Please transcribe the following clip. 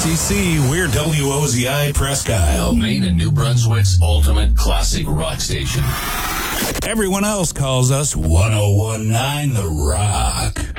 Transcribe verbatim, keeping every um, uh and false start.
C C, we're W O Z I Presque Isle, Maine and New Brunswick's ultimate classic rock station. Everyone else calls us one oh one nine The Rock.